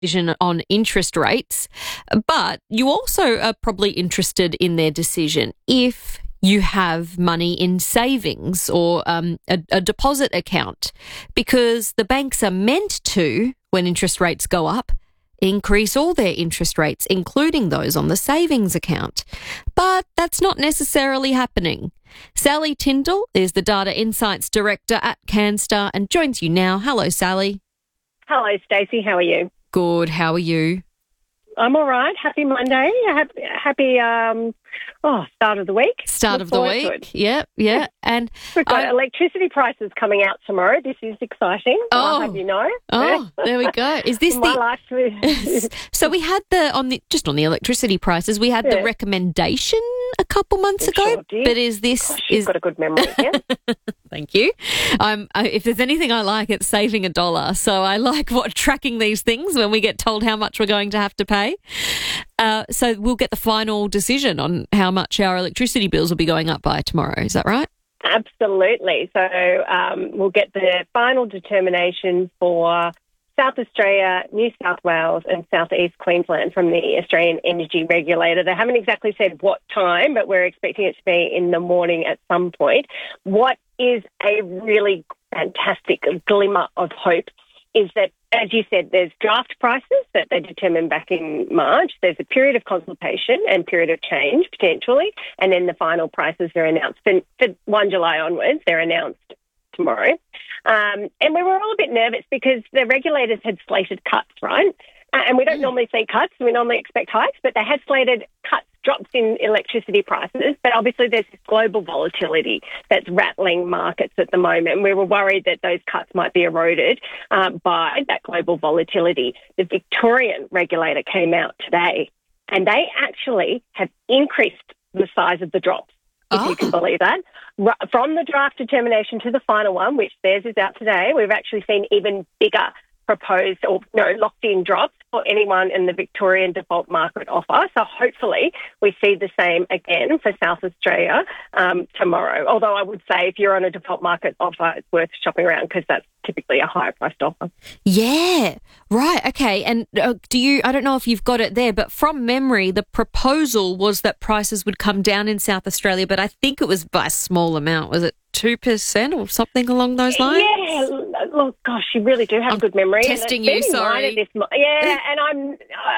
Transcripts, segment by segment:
decision on interest rates, but you also are probably interested in their decision if you have money in savings or a deposit account, because the banks are meant to, when interest rates go up, increase all their interest rates, including those on the savings account. But that's not necessarily happening. Sally Tyndall is the Data Insights Director at CanStar and joins you now. Hello, Sally. Hello, Stacey. How are you? Good. How are you? I'm all right. Happy Monday. Happy start of the week. Start of the week. Yeah. And we've got electricity prices coming out tomorrow. This is exciting. I'll have you know. Oh, there we go. Is this my life? So we had on the electricity prices, we had the recommendation a couple months ago. Sure did. But is this? Gosh, you've got a good memory. Yeah. Thank you. If there's anything I like, it's saving $1. So I like tracking these things when we get told how much we're going to have to pay. So we'll get the final decision on how much our electricity bills will be going up by tomorrow. Is that right? Absolutely. So we'll get the final determination for South Australia, New South Wales and South East Queensland from the Australian Energy Regulator. They haven't exactly said what time, but we're expecting it to be in the morning at some point. What is a really fantastic glimmer of hope is that, as you said, there's draft prices that they determined back in March. There's a period of consultation and period of change, potentially, and then the final prices are announced. For 1 July onwards, they're announced tomorrow. And we were all a bit nervous because the regulators had slated cuts, right? And we don't normally see cuts. We normally expect hikes, but they had slated cuts, drops in electricity prices. But obviously there's this global volatility that's rattling markets at the moment. We were worried that those cuts might be eroded by that global volatility. The Victorian regulator came out today and they actually have increased the size of the drops, if you can believe that. From the draft determination to the final one, which theirs is out today, we've actually seen even bigger proposed locked-in drops for anyone in the Victorian default market offer. So hopefully we see the same again for South Australia tomorrow. Although I would say if you're on a default market offer, it's worth shopping around because that's typically a higher priced offer. Yeah, right. Okay. And I don't know if you've got it there, but from memory, the proposal was that prices would come down in South Australia, but I think it was by a small amount. Was it 2% or something along those lines? Yeah, look, gosh, you really do have a good memory. Testing you, sorry. And I'm,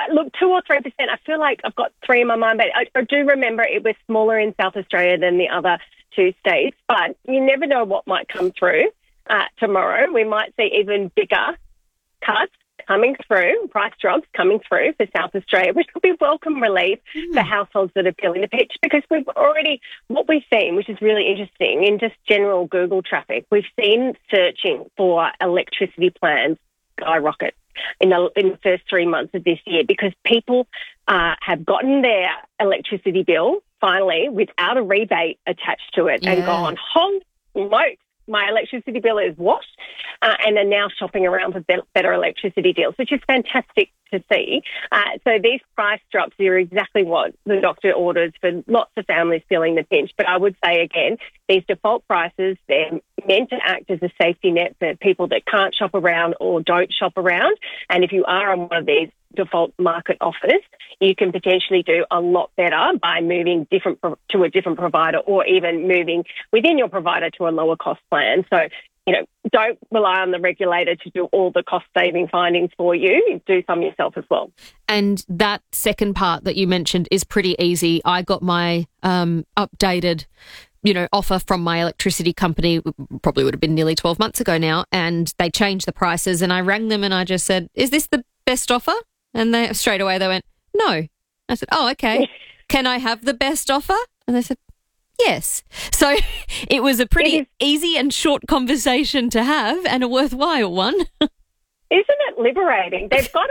2 or 3%. I feel like I've got 3 in my mind, but I do remember it was smaller in South Australia than the other 2 states, but you never know what might come through tomorrow. We might see even bigger cuts coming through, price drops coming through for South Australia, which could be welcome relief for households that are feeling the pinch, because what we've seen, which is really interesting, in just general Google traffic, we've seen searching for electricity plans skyrocket in the first 3 months of this year, because people have gotten their electricity bill finally without a rebate attached to it and gone, holy smokes, my electricity bill is what? And are now shopping around for better electricity deals, which is fantastic to see. So these price drops are exactly what the doctor orders for lots of families feeling the pinch. But I would say, again, these default prices, they're meant to act as a safety net for people that can't shop around or don't shop around. And if you are on one of these default market offers, you can potentially do a lot better by moving to a different provider, or even moving within your provider to a lower cost plan. So, don't rely on the regulator to do all the cost-saving findings for you. Do some yourself as well. And that second part that you mentioned is pretty easy. I got my updated offer from my electricity company, probably would have been nearly 12 months ago now, and they changed the prices, and I rang them and I just said, is this the best offer? And they straight away they went, no. I said, oh, okay. Can I have the best offer? And they said, yes. So it was a pretty easy and short conversation to have, and a worthwhile one. Isn't it liberating? They've got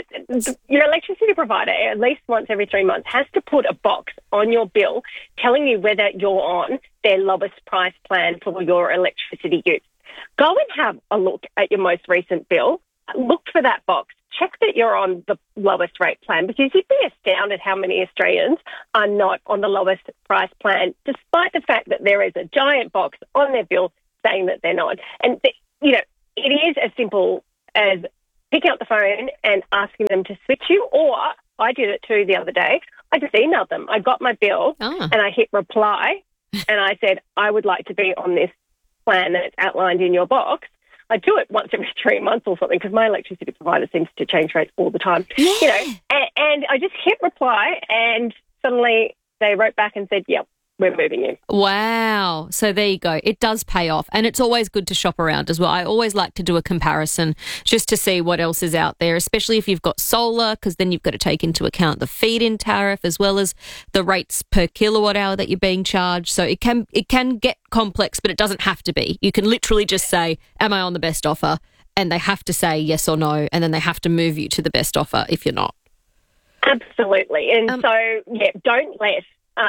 your electricity provider, at least once every 3 months, has to put a box on your bill telling you whether you're on their lowest price plan for your electricity use. Go and have a look at your most recent bill. Look for that box. Check that you're on the lowest rate plan, because you'd be astounded how many Australians are not on the lowest price plan, despite the fact that there is a giant box on their bill saying that they're not. And, it is as simple as picking up the phone and asking them to switch you, or I did it too the other day. I just emailed them. I got my bill and I hit reply and I said, I would like to be on this plan that's outlined in your box. I do it once every 3 months or something because my electricity provider seems to change rates all the time. Yeah. You know, and I just hit reply and suddenly they wrote back and said, yep, we're moving you. Wow. So there you go. It does pay off. And it's always good to shop around as well. I always like to do a comparison just to see what else is out there, especially if you've got solar, because then you've got to take into account the feed-in tariff as well as the rates per kilowatt hour that you're being charged. So it can get complex, but it doesn't have to be. You can literally just say, am I on the best offer? And they have to say yes or no, and then they have to move you to the best offer if you're not. Absolutely. And don't let,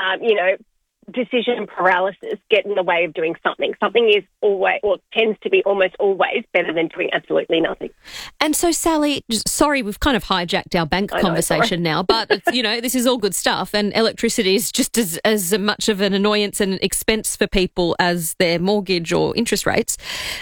decision paralysis get in the way of doing something. Something is always, or tends to be almost always, better than doing absolutely nothing. And so, Sally, sorry, we've kind of hijacked our bank conversation now, but it's, this is all good stuff, and electricity is just as much of an annoyance and expense for people as their mortgage or interest rates.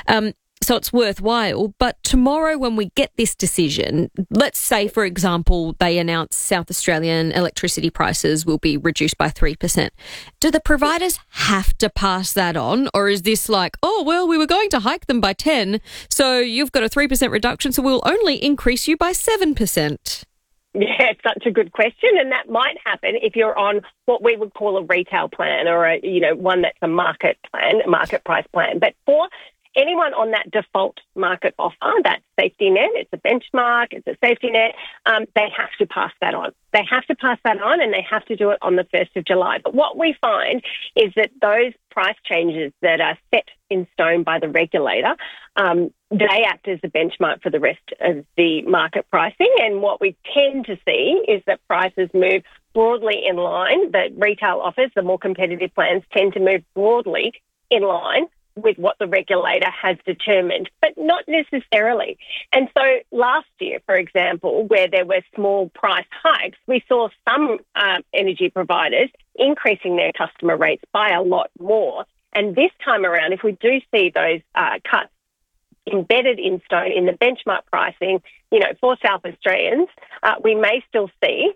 So it's worthwhile. But tomorrow when we get this decision, let's say, for example, they announce South Australian electricity prices will be reduced by 3%. Do the providers have to pass that on? Or is this like, oh, well, we were going to hike them by 10, so you've got a 3% reduction, so we'll only increase you by 7%? Yeah, it's such a good question, and that might happen if you're on what we would call a retail plan or one that's a market plan, a market price plan. But for anyone on that default market offer, that safety net, it's a benchmark, it's a safety net, they have to pass that on. They have to pass that on, and they have to do it on the 1st of July. But what we find is that those price changes that are set in stone by the regulator, they act as a benchmark for the rest of the market pricing. And what we tend to see is that prices move broadly in line. The retail offers, the more competitive plans, tend to move broadly in line with what the regulator has determined, but not necessarily. And so last year, for example, where there were small price hikes, we saw some energy providers increasing their customer rates by a lot more. And this time around, if we do see those cuts embedded in stone in the benchmark pricing, for South Australians, we may still see,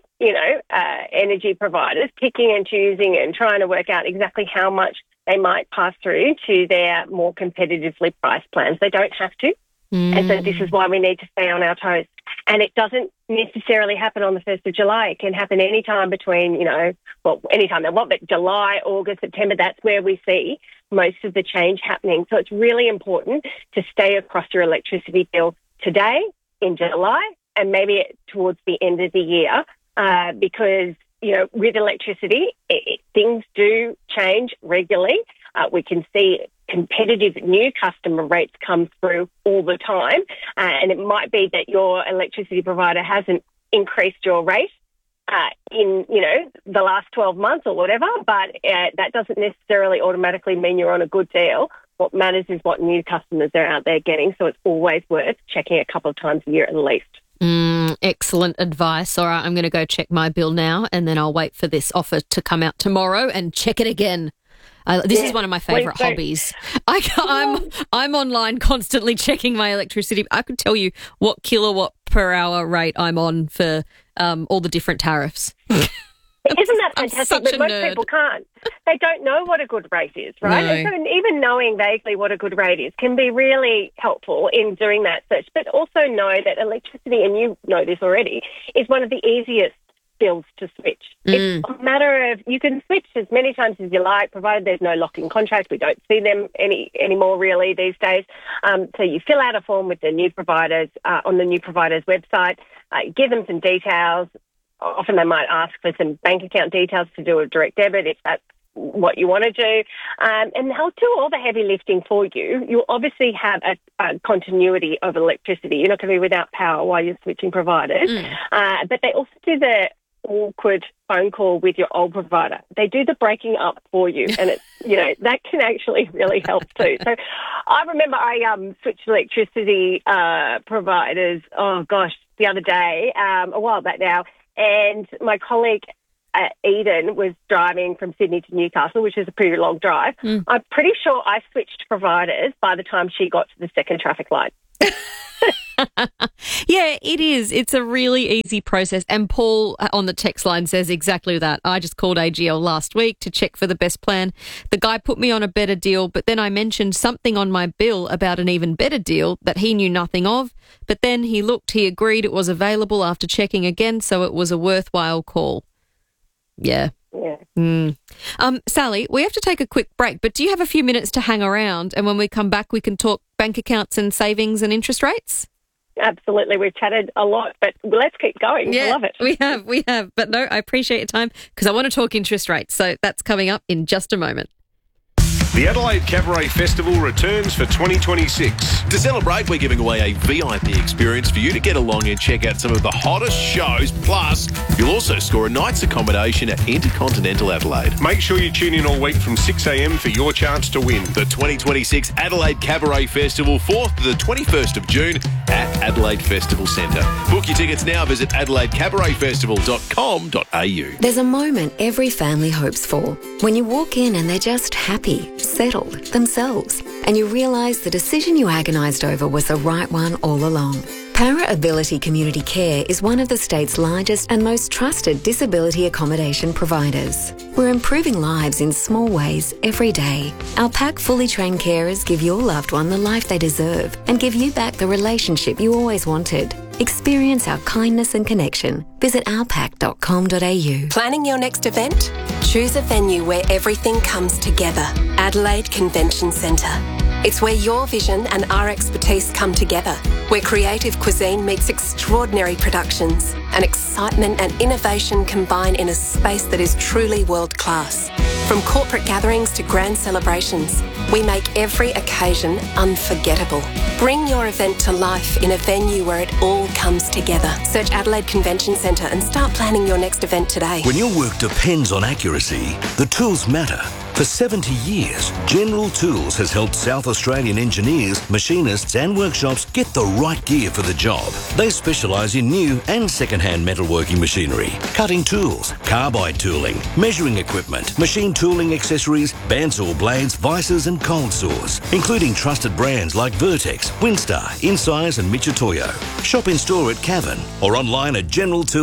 energy providers picking and choosing and trying to work out exactly how much they might pass through to their more competitively priced plans. They don't have to. And so this is why we need to stay on our toes. And it doesn't necessarily happen on the 1st of July. It can happen any time between, any time they want, but July, August, September, that's where we see most of the change happening. So it's really important to stay across your electricity bill today, in July, and maybe towards the end of the year, because with electricity, things do change regularly. We can see competitive new customer rates come through all the time. And it might be that your electricity provider hasn't increased your rate in, the last 12 months or whatever, but that doesn't necessarily automatically mean you're on a good deal. What matters is what new customers are out there getting. So it's always worth checking a couple of times a year at least. Excellent advice. All right, I'm going to go check my bill now, and then I'll wait for this offer to come out tomorrow and check it again. This is one of my favourite hobbies. I'm online constantly checking my electricity. I could tell you what kilowatt per hour rate I'm on for all the different tariffs. Isn't that fantastic? But most people can't. They don't know what a good rate is, right? No. And so even knowing vaguely what a good rate is can be really helpful in doing that search. But also know that electricity, and you know this already, is one of the easiest bills to switch. It's a matter of, you can switch as many times as you like, provided there's no lock-in contract. We don't see them anymore really these days. So you fill out a form with the new providers on the new provider's website, give them some details. Often they might ask for some bank account details to do a direct debit if that's what you want to do. And they'll do all the heavy lifting for you. You'll obviously have a continuity of electricity. You're not going to be without power while you're switching providers. But they also do the awkward phone call with your old provider. They do the breaking up for you, and it's, that can actually really help too. So I remember I switched electricity providers, the other day, a while back now, and my colleague Eden was driving from Sydney to Newcastle, which is a pretty long drive. I'm pretty sure I switched providers by the time she got to the second traffic light. Yeah, it is. It's a really easy process. And Paul on the text line says exactly that. I just called AGL last week to check for the best plan. The guy put me on a better deal, but then I mentioned something on my bill about an even better deal that he knew nothing of. But then he agreed it was available after checking again, so it was a worthwhile call. Yeah. Sally, we have to take a quick break, but do you have a few minutes to hang around? And when we come back, we can talk bank accounts and savings and interest rates? Absolutely. We've chatted a lot, but let's keep going. Yeah, I love it. We have. But no, I appreciate your time because I want to talk interest rates. So that's coming up in just a moment. The Adelaide Cabaret Festival returns for 2026. To celebrate, we're giving away a VIP experience for you to get along and check out some of the hottest shows. Plus, you'll also score a night's accommodation at Intercontinental Adelaide. Make sure you tune in all week from 6 a.m. for your chance to win. The 2026 Adelaide Cabaret Festival, 4th to the 21st of June at Adelaide Festival Centre. Book your tickets now. Visit adelaidecabaretfestival.com.au. There's a moment every family hopes for when you walk in and they're just happy, settled, themselves, and you realise the decision you agonised over was the right one all along. Para Ability Community Care is one of the state's largest and most trusted disability accommodation providers. We're improving lives in small ways every day. Our PAC fully trained carers give your loved one the life they deserve and give you back the relationship you always wanted. Experience our kindness and connection. Visit ourpac.com.au. Planning your next event? Choose a venue where everything comes together. Adelaide Convention Centre. It's where your vision and our expertise come together, where creative cuisine meets extraordinary productions, and excitement and innovation combine in a space that is truly world-class. From corporate gatherings to grand celebrations, we make every occasion unforgettable. Bring your event to life in a venue where it all comes together. Search Adelaide Convention Centre and start planning your next event today. When your work depends on accuracy, the tools matter. For 70 years, General Tools has helped South Australian engineers, machinists and workshops get the right gear for the job. They specialise in new and second-hand metalworking machinery, cutting tools, carbide tooling, measuring equipment, machine tooling accessories, bandsaw blades, vices and cold saws, including trusted brands like Vertex, Winstar, Incise and Michitoyo. Shop in store at Cavan or online at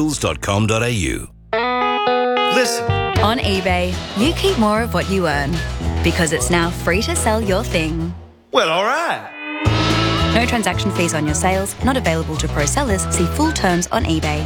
generaltools.com.au. Listen. On eBay, you keep more of what you earn because it's now free to sell your thing. Well, all right. No transaction fees on your sales, not available to pro sellers. See full terms on eBay.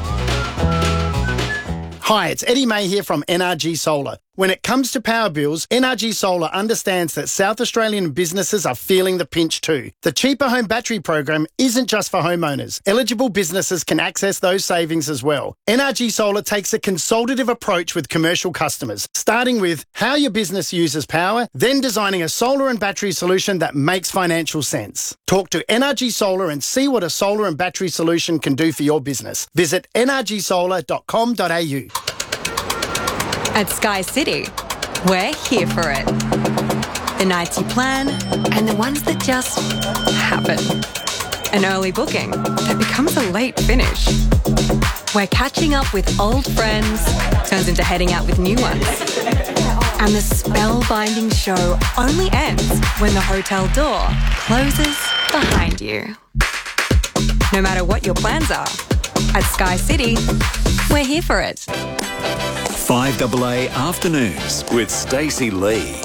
Hi, it's Eddie May here from NRG Solar. When it comes to power bills, NRG Solar understands that South Australian businesses are feeling the pinch too. The Cheaper Home Battery program isn't just for homeowners. Eligible businesses can access those savings as well. NRG Solar takes a consultative approach with commercial customers, starting with how your business uses power, then designing a solar and battery solution that makes financial sense. Talk to NRG Solar and see what a solar and battery solution can do for your business. Visit nrgsolar.com.au. At Sky City, we're here for it. The nights you plan and the ones that just happen. An early booking that becomes a late finish. Where catching up with old friends turns into heading out with new ones. And the spellbinding show only ends when the hotel door closes behind you. No matter what your plans are, at Sky City, we're here for it. 5AA Afternoons with Stacey Lee.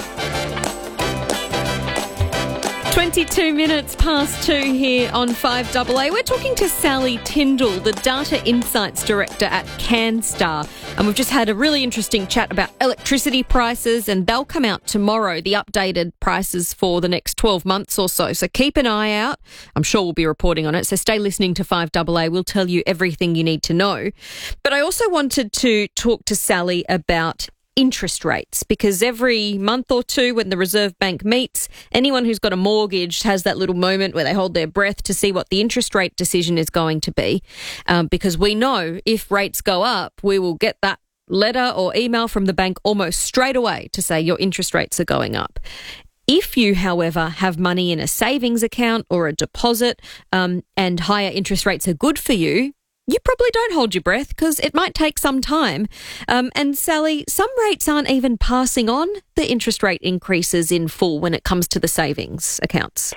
22 minutes past 2 here on 5AA. We're talking to Sally Tindall, the Data Insights Director at CanStar. And we've just had a really interesting chat about electricity prices, and they'll come out tomorrow, the updated prices for the next 12 months or so. So keep an eye out. I'm sure we'll be reporting on it. So stay listening to 5AA. We'll tell you everything you need to know. But I also wanted to talk to Sally about interest rates, because every month or two when the Reserve Bank meets, anyone who's got a mortgage has that little moment where they hold their breath to see what the interest rate decision is going to be, because we know if rates go up, we will get that letter or email from the bank almost straight away to say your interest rates are going up. If you, however, have money in a savings account or a deposit, and higher interest rates are good for you, you probably don't hold your breath because it might take some time. And Sally, some rates aren't even passing on the interest rate increases in full when it comes to the savings accounts.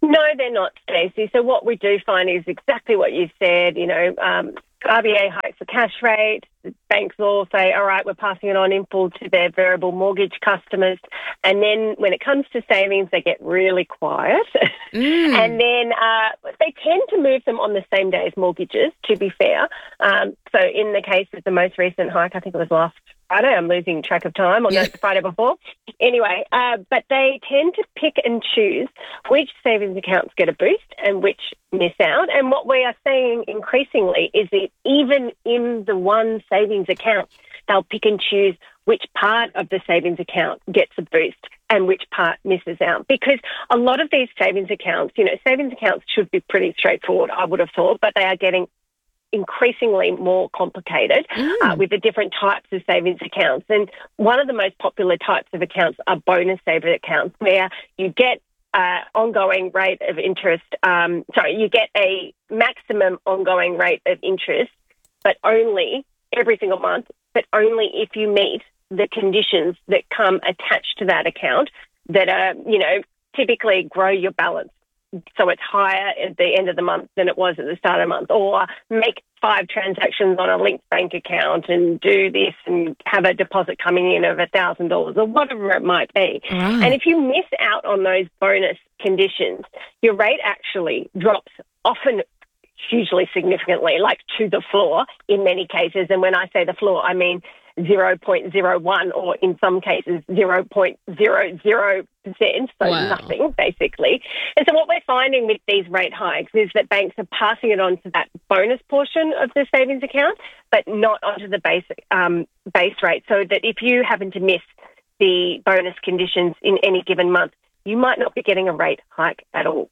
No, they're not, Stacey. So what we do find is exactly what you said. RBA hikes the cash rate. Banks will say, all right, we're passing it on in full to their variable mortgage customers. And then when it comes to savings, they get really quiet. And then they tend to move them on the same day as mortgages, to be fair. So in the case of the most recent hike, I think it was last Friday, I'm losing track of time, or no, the Friday before. Anyway, but they tend to pick and choose which savings accounts get a boost and which miss out. And what we are seeing increasingly is that even in the one savings account, they'll pick and choose which part of the savings account gets a boost and which part misses out. Because a lot of these savings accounts should be pretty straightforward, I would have thought, but they are getting increasingly more complicated with the different types of savings accounts. And one of the most popular types of accounts are bonus saver accounts, where you get ongoing rate of interest. You get a maximum ongoing rate of interest, but only every single month, but only if you meet the conditions that come attached to that account that are, typically grow your balance. So it's higher at the end of the month than it was at the start of the month, or make 5 transactions on a linked bank account and do this and have a deposit coming in of $1,000 or whatever it might be. And if you miss out on those bonus conditions, your rate actually drops, often hugely significantly, like to the floor in many cases. And when I say the floor, I mean 0.01 or in some cases 0.00%, so nothing basically. And so what we're finding with these rate hikes is that banks are passing it on to that bonus portion of the savings account, but not onto the base rate, so that if you happen to miss the bonus conditions in any given month, you might not be getting a rate hike at all.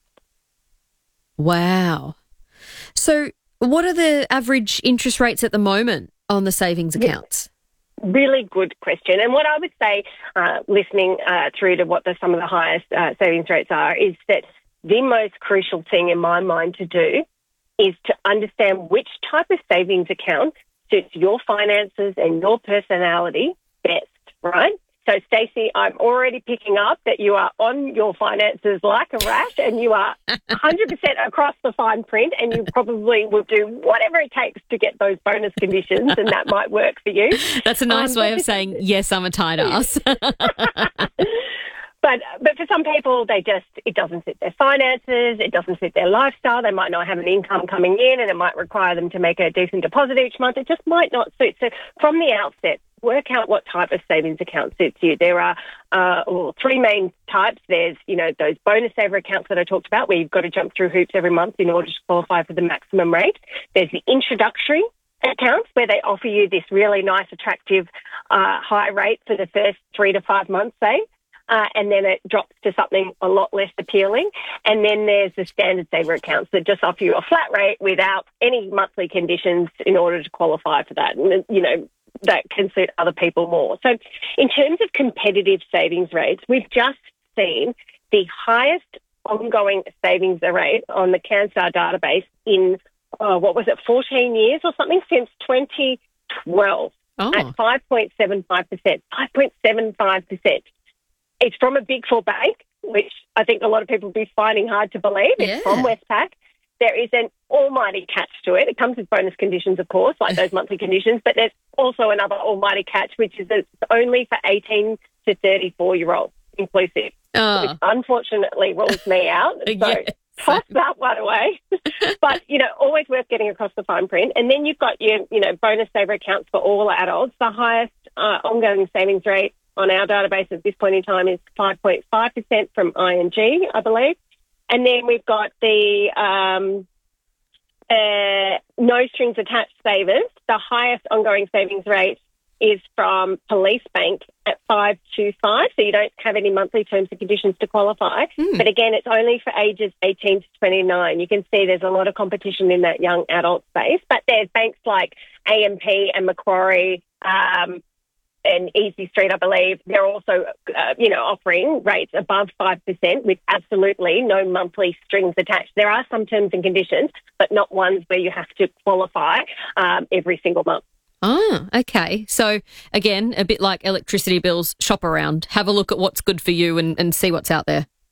Wow. So what are the average interest rates at the moment on the savings accounts? Really good question. And what I would say, listening through to what some of the highest savings rates are, is that the most crucial thing in my mind to do is to understand which type of savings account suits your finances and your personality best, right? So, Stacey, I'm already picking up that you are on your finances like a rash, and you are 100% across the fine print, and you probably will do whatever it takes to get those bonus conditions, and that might work for you. That's a nice way of saying, yes, I'm a tight ass. But for some people, it doesn't fit their finances, it doesn't fit their lifestyle. They might not have an income coming in, and it might require them to make a decent deposit each month. It just might not suit. So from the outset, work out what type of savings account suits you. There are 3 main types. There's, those bonus saver accounts that I talked about, where you've got to jump through hoops every month in order to qualify for the maximum rate. There's the introductory accounts, where they offer you this really nice, attractive, high rate for the first 3 to 5 months, say. And then it drops to something a lot less appealing. And then there's the standard saver accounts that just offer you a flat rate without any monthly conditions in order to qualify for that. And, that can suit other people more. So in terms of competitive savings rates, we've just seen the highest ongoing savings rate on the CanStar database in, 14 years or something, since 2012 at 5.75%. 5.75%. It's from a Big Four bank, which I think a lot of people will be finding hard to believe. It's from Westpac. There is an almighty catch to it. It comes with bonus conditions, of course, like those monthly conditions, but there's also another almighty catch, which is that it's only for 18 to 34-year-olds inclusive, which unfortunately rules me out. So toss that one away. But, always worth getting across the fine print. And then you've got your, bonus saver accounts for all adults. The highest ongoing savings rate on our database at this point in time is 5.5% from ING, I believe. And then we've got the no strings attached savers. The highest ongoing savings rate is from Police Bank at 525, so you don't have any monthly terms and conditions to qualify. But again, it's only for ages 18 to 29. You can see there's a lot of competition in that young adult space. But there's banks like AMP and Macquarie, and Easy Street, I believe. They're also, offering rates above 5% with absolutely no monthly strings attached. There are some terms and conditions, but not ones where you have to qualify every single month. Oh, okay. So, again, a bit like electricity bills, shop around, have a look at what's good for you and see what's out there.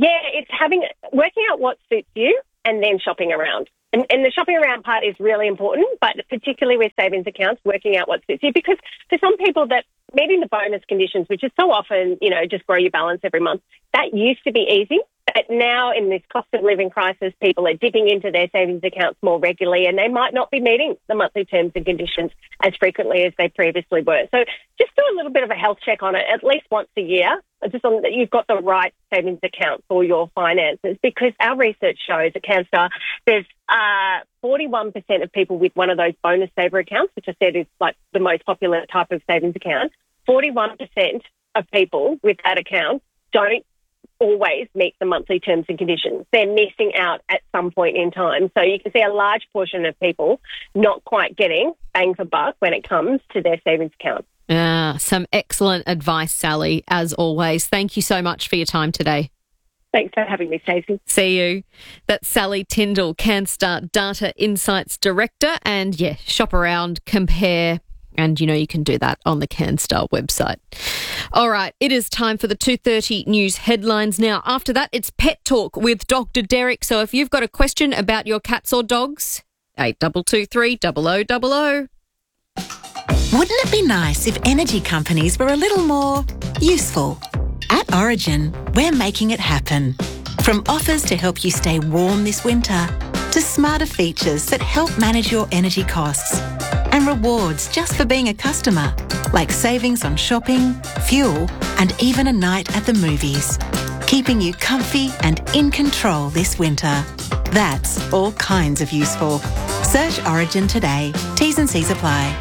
Yeah, it's working out what suits you and then shopping around. And the shopping around part is really important, but particularly with savings accounts, working out what suits you. Because for some people that meeting the bonus conditions, which is so often, just grow your balance every month, that used to be easy. But now in this cost of living crisis, people are dipping into their savings accounts more regularly and they might not be meeting the monthly terms and conditions as frequently as they previously were. So just do a little bit of a health check on it at least once a year, just on that you've got the right savings account for your finances, because our research shows at CanStar there's 41% of people with one of those bonus saver accounts, which I said is like the most popular type of savings account. 41% of people with that account don't always meet the monthly terms and conditions. They're missing out at some point in time. So you can see a large portion of people not quite getting bang for buck when it comes to their savings account. Some excellent advice, Sally, as always. Thank you so much for your time today. Thanks for having me, Stacey. See you. That's Sally Tyndall, CanStar Data Insights Director. And yeah, shop around, compare, and you can do that on the CanStar website. All right, it is time for the 2:30 news headlines now. After that, it's Pet Talk with Dr. Derek. So if you've got a question about your cats or dogs, 8223 0000. Wouldn't it be nice if energy companies were a little more useful? At Origin, we're making it happen. From offers to help you stay warm this winter, to smarter features that help manage your energy costs, and rewards just for being a customer, like savings on shopping, fuel, and even a night at the movies, keeping you comfy and in control this winter. That's all kinds of useful. Search Origin today. T's and C's apply.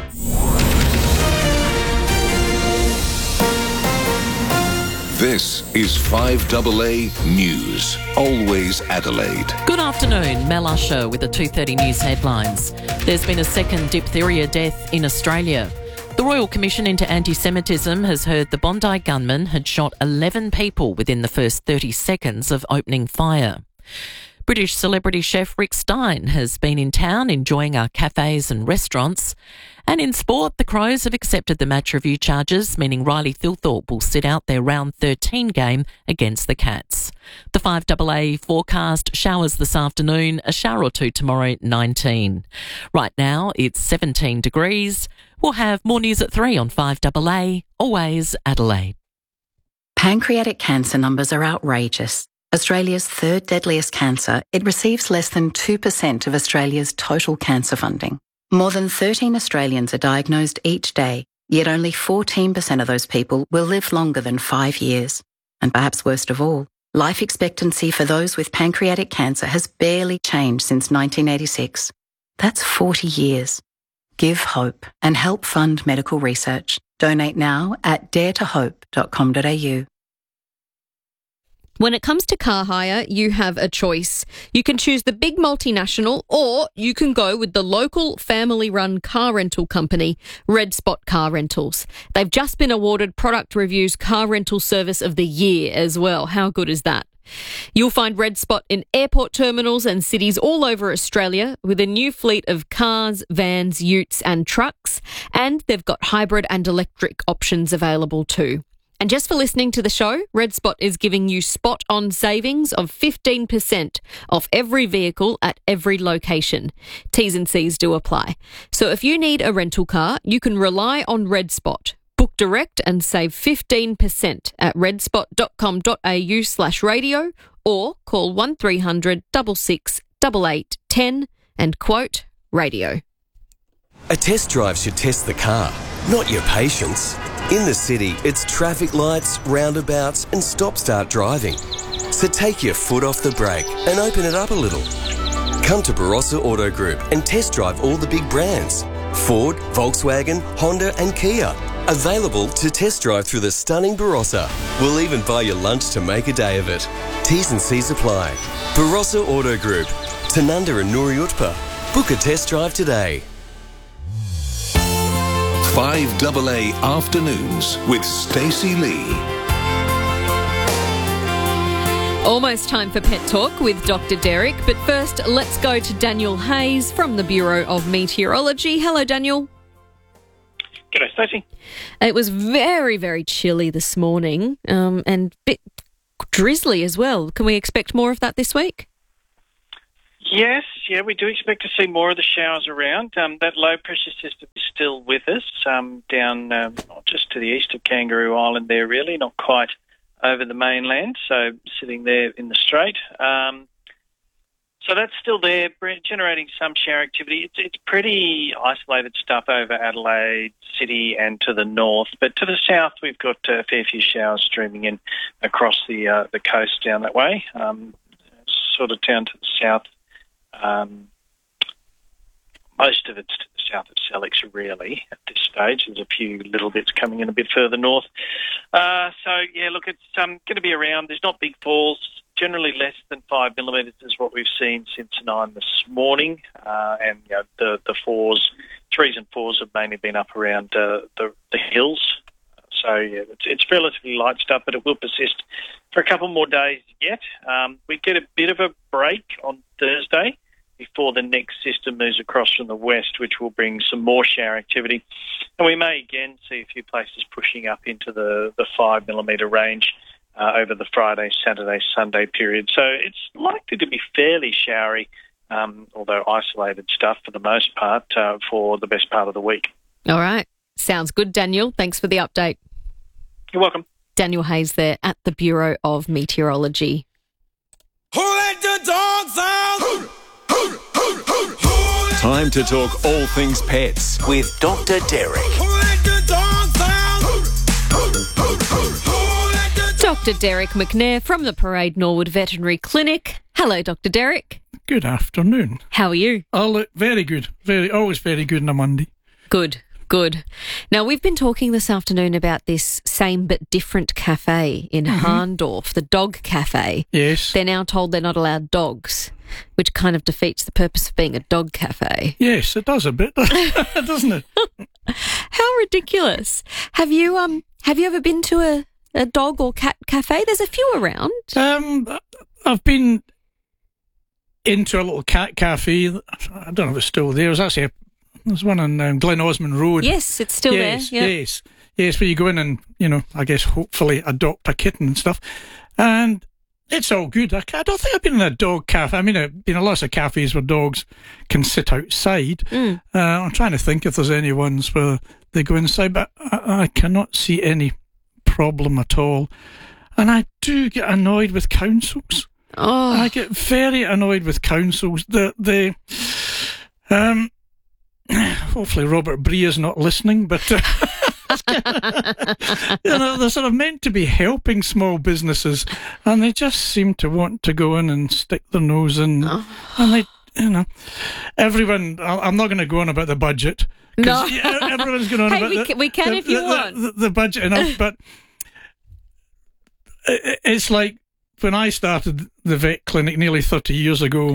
This is 5AA News. Always Adelaide. Good afternoon, Mel Usher with the 2:30 News headlines. There's been a second diphtheria death in Australia. The Royal Commission into Anti-Semitism has heard the Bondi gunman had shot 11 people within the first 30 seconds of opening fire. British celebrity chef Rick Stein has been in town enjoying our cafes and restaurants. And in sport, the Crows have accepted the match review charges, meaning Riley Thilthorpe will sit out their round 13 game against the Cats. The 5AA forecast: showers this afternoon, a shower or two tomorrow, 19. Right now, it's 17 degrees. We'll have more news at 3 on 5AA, always Adelaide. Pancreatic cancer numbers are outrageous. Australia's third deadliest cancer, it receives less than 2% of Australia's total cancer funding. More than 13 Australians are diagnosed each day, yet only 14% of those people will live longer than 5 years. And perhaps worst of all, life expectancy for those with pancreatic cancer has barely changed since 1986. That's 40 years. Give hope and help fund medical research. Donate now at daretohope.com.au. When it comes to car hire, you have a choice. You can choose the big multinational, or you can go with the local family-run car rental company, Red Spot Car Rentals. They've just been awarded Product Review's Car Rental Service of the Year as well. How good is that? You'll find Red Spot in airport terminals and cities all over Australia with a new fleet of cars, vans, utes and trucks. And they've got hybrid and electric options available too. And just for listening to the show, Red Spot is giving you spot-on savings of 15% off every vehicle at every location. T's and C's do apply. So if you need a rental car, you can rely on Red Spot. Book direct and save 15% at redspot.com.au/radio or call 1300 66 88 10 and quote radio. A test drive should test the car, not your patience. In the city, it's traffic lights, roundabouts and stop-start driving. So take your foot off the brake and open it up a little. Come to Barossa Auto Group and test drive all the big brands. Ford, Volkswagen, Honda and Kia. Available to test drive through the stunning Barossa. We'll even buy you lunch to make a day of it. T's and C's apply. Barossa Auto Group. Tanunda and Nuriutpa. Book a test drive today. 5AA Afternoons with Stacey Lee. Almost time for Pet Talk with Dr. Derek, but first let's go to Daniel Hayes from the Bureau of Meteorology. Hello, Daniel. G'day, Stacey. It was very, very chilly this morning and drizzly as well. Can we expect more of that this week? Yes, we do expect to see more of the showers around. That low-pressure system is still with us, down just to the east of Kangaroo Island there, really, not quite over the mainland, so sitting there in the Strait. So that's still there, generating some shower activity. It's pretty isolated stuff over Adelaide City and to the north, but to the south we've got a fair few showers streaming in across the coast down that way, sort of down to the south. Most of it's to the south of Selix, really, at this stage. There's a few little bits coming in a bit further north. Look, it's going to be around. There's not big falls. Generally less than 5 millimetres is what we've seen since 9 this morning. The 3s and 4s have mainly been up around the hills. It's relatively light stuff, but it will persist for a couple more days yet. We get a bit of a break on Thursday before the next system moves across from the west, which will bring some more shower activity. And we may again see a few places pushing up into the 5 millimetre range over the Friday, Saturday, Sunday period. So it's likely to be fairly showery, although isolated stuff for the most part, for the best part of the week. All right. Sounds good, Daniel. Thanks for the update. You're welcome. Daniel Hayes there at the Bureau of Meteorology. Who let the dogs out? Time to talk all things pets with Dr. Derek. Dr. Derek McNair from the Parade Norwood Veterinary Clinic. Hello, Dr. Derek. Good afternoon. How are you? Oh, very good. Always very good on a Monday. Good. Now, we've been talking this afternoon about this same but different cafe in Harndorf, the dog cafe. Yes. They're now told they're not allowed dogs, which kind of defeats the purpose of being a dog cafe. Yes, it does a bit, doesn't it? How ridiculous. Have you ever been to a dog or cat cafe? There's a few around. I've been into a little cat cafe. I don't know if it's still there. There's one on Glen Osmond Road. Yes, it's still there. Yeah. Yes, where you go in and, I guess hopefully adopt a kitten and stuff. And it's all good. I don't think I've been in a dog cafe. I mean, I've been in lots of cafes where dogs can sit outside. I'm trying to think if there's any ones where they go inside, but I cannot see any problem at all. And I do get annoyed with councils. Oh. I get very annoyed with councils. Hopefully Robert Bree is not listening, but they're sort of meant to be helping small businesses, and they just seem to want to go in and stick their nose in. And they, everyone. I'm not going to go on about the budget. No, everyone's going on about we can if you want the budget enough, but it's like when I started the vet clinic nearly 30 years ago.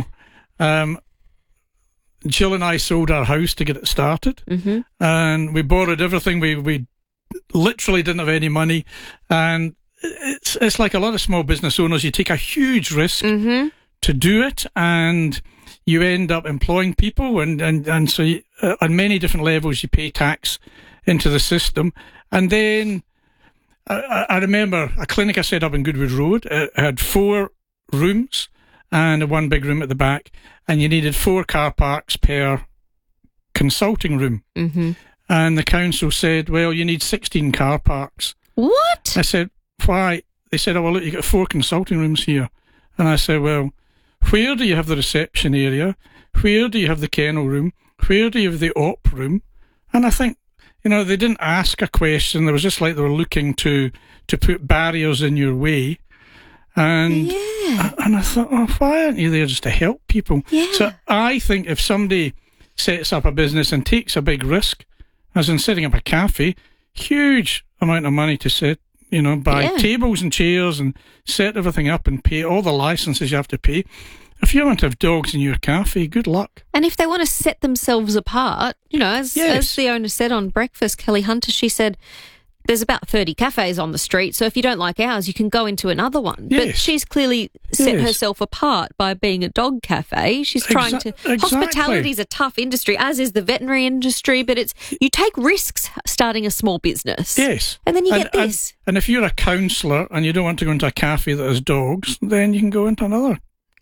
Jill and I sold our house to get it started, and we borrowed everything. We literally didn't have any money, and it's like a lot of small business owners. You take a huge risk to do it, and you end up employing people, and so on many different levels you pay tax into the system. And then I remember a clinic I set up in Goodwood Road. It had 4 rooms and one big room at the back, and you needed 4 car parks per consulting room. And the council said, well, you need 16 car parks. What? I said, why? They said, oh, well, look, you've got 4 consulting rooms here. And I said, well, where do you have the reception area? Where do you have the kennel room? Where do you have the op room? And I think, they didn't ask a question. They was just like they were looking to put barriers in your way. And I thought, why aren't you there just to help people? Yeah. So I think if somebody sets up a business and takes a big risk, as in setting up a cafe, huge amount of money to set, buy tables and chairs and set everything up and pay all the licenses you have to pay. If you want to have dogs in your cafe, good luck. And if they want to set themselves apart, as the owner said on Breakfast, Kelly Hunter, she said, there's about 30 cafes on the street, so if you don't like ours, you can go into another one. Yes. But she's clearly set herself apart by being a dog cafe. She's trying to... Exactly. Hospitality is a tough industry, as is the veterinary industry, but you take risks starting a small business. Yes. And then you get this. And if you're a counsellor and you don't want to go into a cafe that has dogs, then you can go into another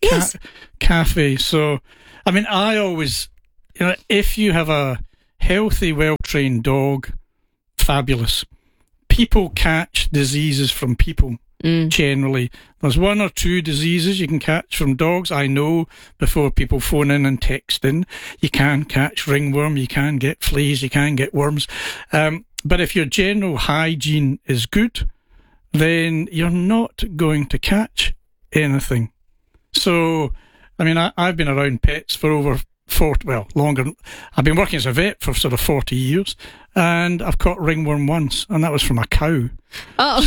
cafe. So, I mean, I always... if you have a healthy, well-trained dog, fabulous. People catch diseases from people, generally. There's 1 or 2 diseases you can catch from dogs. I know before people phone in and text in, you can catch ringworm, you can get fleas, you can get worms. But if your general hygiene is good, then you're not going to catch anything. So, I mean, I've been around pets for over 40, longer. I've been working as a vet for sort of 40 years, and I've caught ringworm once, and that was from a cow. Oh.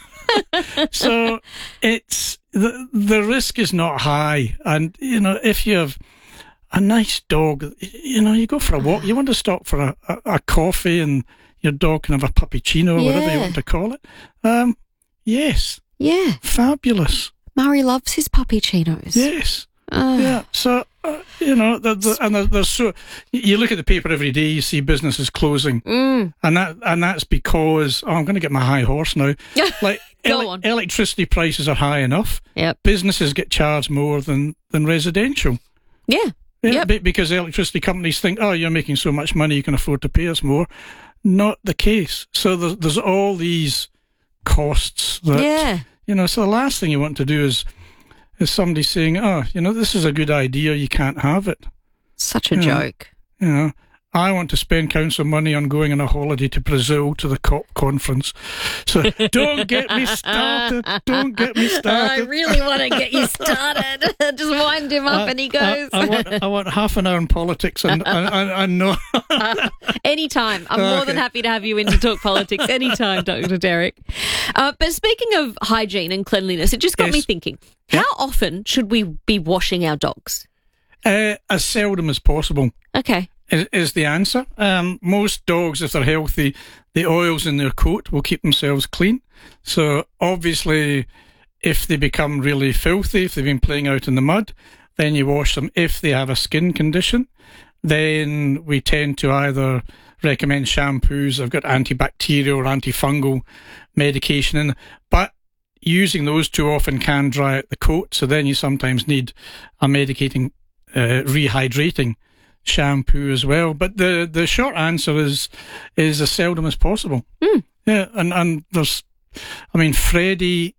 So it's the risk is not high, and if you have a nice dog, you go for a walk, you want to stop for a coffee, and your dog can have a puppuccino or whatever you want to call it. Yes. Yeah. Fabulous. Murray loves his puppuccinos. Yes. Yeah. So. There's so you look at the paper every day, you see businesses closing, and that's because I'm going to get my high horse now. Like electricity prices are high enough. Yep. Businesses get charged more than residential. Yeah. Yep. Because electricity companies think, oh, you're making so much money, you can afford to pay us more. Not the case. So there's all these costs that so the last thing you want to do is somebody saying, oh, this is a good idea, you can't have it. Such a joke. I want to spend council money on going on a holiday to Brazil to the COP conference. So don't get me started. Don't get me started. I really want to get you started. Just wind him up and he goes. I want half an hour in politics and no. Anytime. I'm more than happy to have you in to talk politics. Anytime, Dr. Derek. But speaking of hygiene and cleanliness, it just got me thinking, how often should we be washing our dogs? As seldom as possible. Okay. Is the answer. Most dogs, if they're healthy, the oils in their coat will keep themselves clean. So obviously, if they become really filthy, if they've been playing out in the mud, then you wash them. If they have a skin condition, then we tend to either recommend shampoos. I've got antibacterial or antifungal medication in, but using those too often can dry out the coat. So then you sometimes need a medicating, rehydrating shampoo as well. But the short answer is as seldom as possible. Yeah, and there's, Freddie,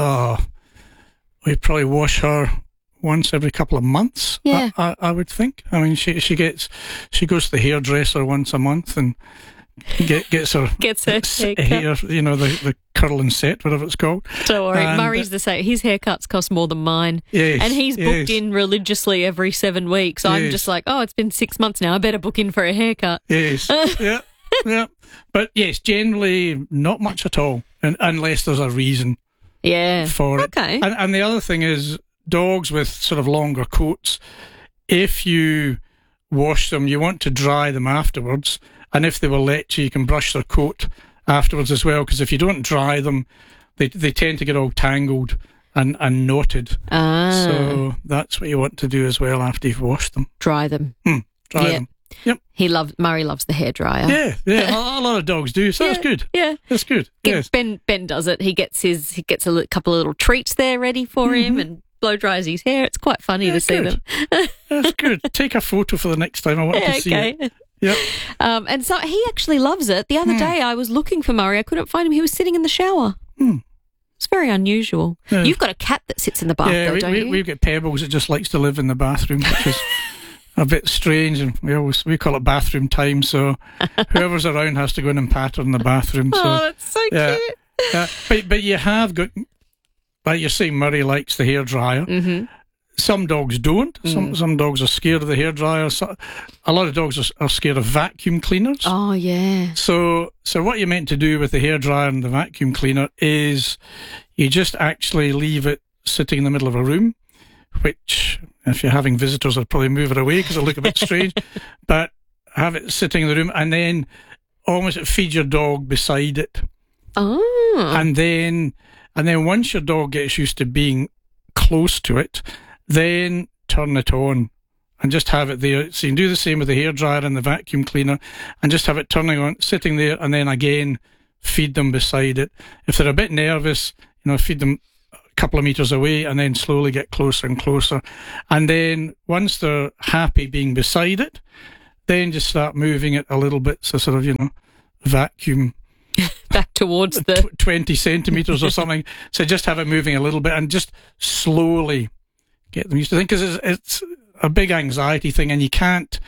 we probably wash her once every couple of months. Yeah. I would think. She goes to the hairdresser once a month and gets her hair, the curl and set, whatever it's called. Don't worry, Murray's the same. His haircuts cost more than mine. Yes, and he's booked in religiously every 7 weeks. I'm just like, it's been 6 months now, I better book in for a haircut. Yes. Yeah. But yes, generally not much at all, unless there's a reason for it. Okay. And the other thing is, dogs with sort of longer coats, if you wash them, you want to dry them afterwards. And if they will let you can brush their coat afterwards as well, because if you don't dry them, they tend to get all tangled and knotted. So that's what you want to do as well after you've washed them. Dry them. Dry them. Yep. Murray loves the hairdryer. Yeah. A lot of dogs do. So that's good. Yeah, that's good. Yes. Ben does it. He gets a couple of little treats there ready for him and blow dries his hair. It's quite funny to see them. That's good. Take a photo for the next time. I want to see it. Yep. And so he actually loves it. The other day I was looking for Murray. I couldn't find him. He was sitting in the shower. It's very unusual. Yeah. You've got a cat that sits in the bath, though, don't you? We've got Pebbles that just likes to live in the bathroom, which is a bit strange, and we call it bathroom time, so whoever's around has to go in and pat her in the bathroom. So, that's so cute. But you have got, like you're saying, Murray likes the hairdryer. Mm-hmm. Some dogs don't. Some dogs are scared of the hairdryer. A lot of dogs are scared of vacuum cleaners. Oh, yeah. So what you're meant to do with the hairdryer and the vacuum cleaner is you just actually leave it sitting in the middle of a room, which, if you're having visitors, I'd probably move it away because it'll look a bit strange. But have it sitting in the room, and then almost feed your dog beside it. Oh. And then once your dog gets used to being close to it, then turn it on and just have it there. So you can do the same with the hairdryer and the vacuum cleaner and just have it turning on, sitting there, and then again feed them beside it. If they're a bit nervous, feed them a couple of meters away and then slowly get closer and closer. And then once they're happy being beside it, then just start moving it a little bit. So sort of, vacuum back towards the 20 centimeters or something. So just have it moving a little bit and just slowly get them used to it, because it's a big anxiety thing, and you can't